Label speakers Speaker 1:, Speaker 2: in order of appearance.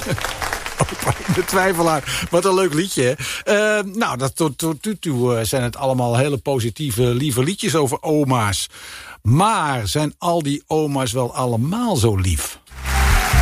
Speaker 1: Opa in de twijfelaar. Wat een leuk liedje, hè? Nou, tot nu toe zijn het allemaal hele positieve, lieve liedjes over oma's. Maar zijn al die oma's wel allemaal zo lief?